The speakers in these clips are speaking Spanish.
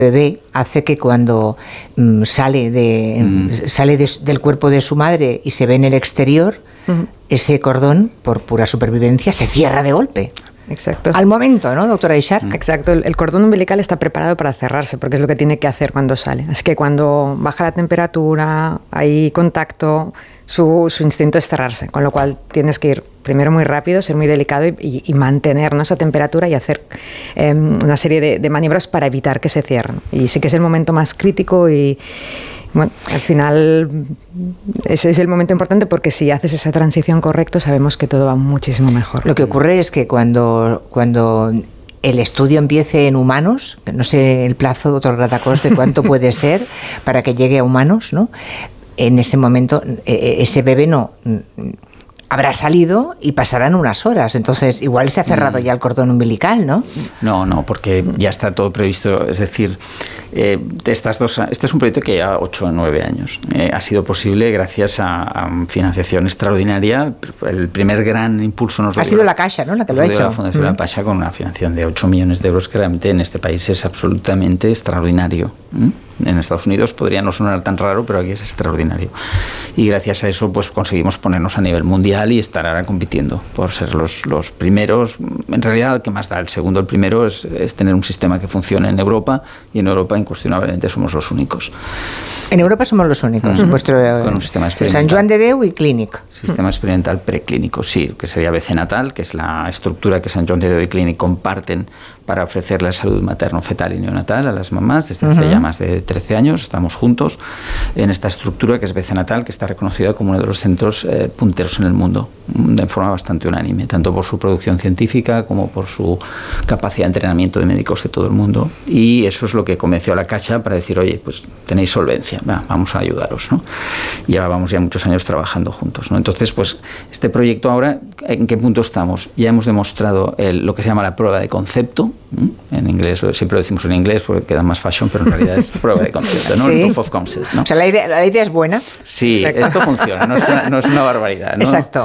bebé hace que cuando sale del cuerpo de su madre y se ve en el exterior, ese cordón, por pura supervivencia, se cierra de golpe. Exacto. Al momento, ¿no, doctora Ixart? Exacto. El cordón umbilical está preparado para cerrarse, porque es lo que tiene que hacer cuando sale. Así que cuando baja la temperatura, hay contacto, su instinto es cerrarse, con lo cual tienes que ir primero muy rápido, ser muy delicado y mantener, ¿no?, esa temperatura y hacer una serie de maniobras para evitar que se cierren. Y sí que es el momento más crítico y, bueno, al final ese es el momento importante, porque si haces esa transición correcta sabemos que todo va muchísimo mejor. Lo que ocurre es que cuando el estudio empiece en humanos, no sé el plazo, doctor Gratacós, de cuánto puede ser para que llegue a humanos, ¿no? En ese momento ese bebé no habrá salido y pasarán unas horas. Entonces, igual se ha cerrado ya el cordón umbilical, ¿no? No, porque ya está todo previsto. Es decir, este es un proyecto que lleva 8 o 9 años. Ha sido posible gracias a financiación extraordinaria. El primer gran impulso nos lo dio. Ha sido la Caixa, ¿no?, la que lo ha hecho. La Fundación La Caixa, con una financiación de 8 millones de euros, que realmente en este país es absolutamente extraordinario. En Estados Unidos podría no sonar tan raro, pero aquí es extraordinario. Y gracias a eso pues conseguimos ponernos a nivel mundial y estar ahora compitiendo por ser los primeros. En realidad, el que más da, el segundo, el primero, es tener un sistema que funcione en Europa, y en Europa incuestionablemente somos los únicos. En Europa somos los únicos. Con un sistema experimental. Sant Joan de Déu y Clínic. Sistema experimental preclínico, sí, que sería BC Natal, que es la estructura que Sant Joan de Déu y Clínic comparten para ofrecer la salud materno-fetal y neonatal a las mamás. Desde hace ya más de 13 años estamos juntos en esta estructura que es BC Natal, que está reconocida como uno de los centros punteros en el mundo, de forma bastante unánime, tanto por su producción científica como por su capacidad de entrenamiento de médicos de todo el mundo. Y eso es lo que convenció a la Caixa para decir, oye, pues tenéis solvencia, vamos a ayudaros, ¿no? Llevábamos ya muchos años trabajando juntos, ¿no? Entonces, pues este proyecto ahora, ¿en qué punto estamos? Ya hemos demostrado lo que se llama la prueba de concepto. En inglés, siempre lo decimos en inglés porque queda más fashion, pero en realidad es prueba de concepto, ¿no? Sí. Proof of concept, ¿no? O sea, la idea es buena. Sí, exacto. Esto funciona, no es una barbaridad, ¿no? Exacto.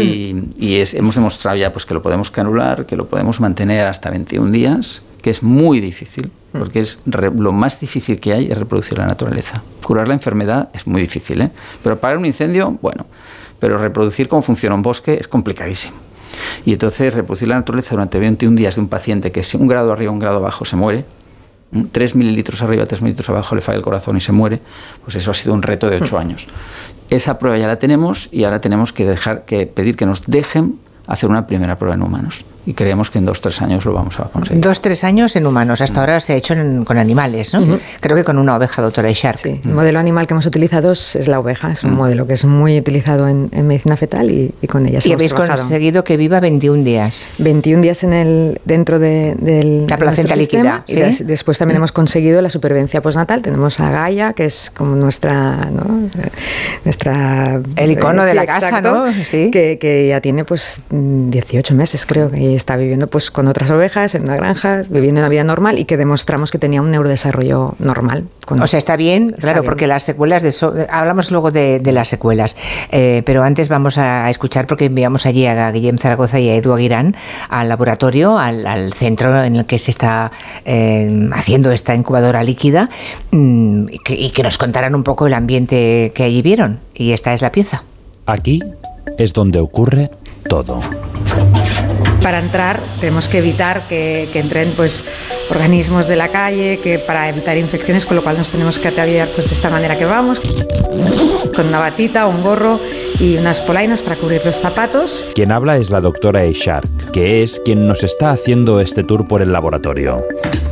Hemos demostrado ya pues que lo podemos canular, que lo podemos mantener hasta 21 días, que es muy difícil, porque es lo más difícil que hay es reproducir la naturaleza. Curar la enfermedad es muy difícil, ¿eh? Pero apagar un incendio, bueno, pero reproducir cómo funciona un bosque es complicadísimo. Y entonces reproducir la naturaleza durante 21 días de un paciente que es 1 grado arriba, 1 grado abajo, se muere, 3 mililitros arriba, 3 mililitros abajo, le falla el corazón y se muere, pues eso ha sido un reto de 8 años. Esa prueba ya la tenemos y ahora tenemos que pedir que nos dejen hacer una primera prueba en humanos. Y creemos que en 2-3 años lo vamos a conseguir. 2-3 años en humanos. Hasta ahora se ha hecho con animales, ¿no? Sí. Creo que con una oveja, doctora Ixart. Sí, el modelo animal que hemos utilizado es la oveja. Es un modelo que es muy utilizado en medicina fetal y con ella. Y habéis conseguido que viva 21 días. 21 días dentro de la placenta líquida. ¿Sí? Y después también hemos conseguido la supervivencia postnatal. Tenemos a Gaia, que es como nuestra el icono de la casa, ¿no? Sí. Que ya tiene pues 18 meses, creo, que está viviendo pues con otras ovejas en una granja, viviendo una vida normal, y que demostramos que tenía un neurodesarrollo normal. O sea, está bien, claro, bien. Porque las secuelas hablamos luego de las secuelas, pero antes vamos a escuchar, porque enviamos allí a Guillem Zaragoza y a Edu Aguirán al laboratorio, al centro en el que se está haciendo esta incubadora líquida, y que nos contaran un poco el ambiente que allí vieron. Y esta es la pieza. Aquí es donde ocurre todo. Para entrar tenemos que evitar que entren pues organismos de la calle, que para evitar infecciones, con lo cual nos tenemos que ataviar pues de esta manera que vamos, con una batita, un gorro y unas polainas para cubrir los zapatos. Quien habla es la doctora Ixart, que es quien nos está haciendo este tour por el laboratorio.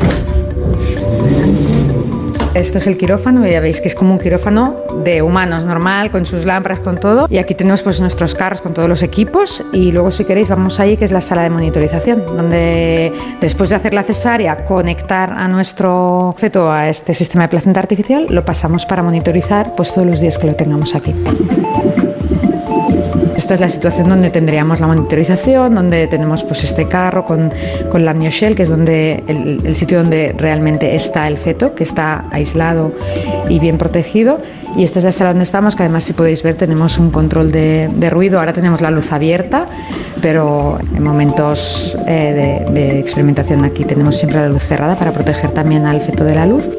Esto es el quirófano, ya veis que es como un quirófano de humanos normal, con sus lámparas, con todo. Y aquí tenemos pues nuestros carros con todos los equipos, y luego, si queréis, vamos ahí, que es la sala de monitorización, donde después de hacer la cesárea, conectar a nuestro feto a este sistema de placenta artificial, lo pasamos para monitorizar pues todos los días que lo tengamos aquí. Esta es la situación donde tendríamos la monitorización, donde tenemos pues este carro con la amnioshell, que es donde el sitio donde realmente está el feto, que está aislado y bien protegido. Y esta es la sala donde estamos, que además, si podéis ver, tenemos un control de ruido. Ahora tenemos la luz abierta, pero en momentos de experimentación aquí tenemos siempre la luz cerrada para proteger también al feto de la luz.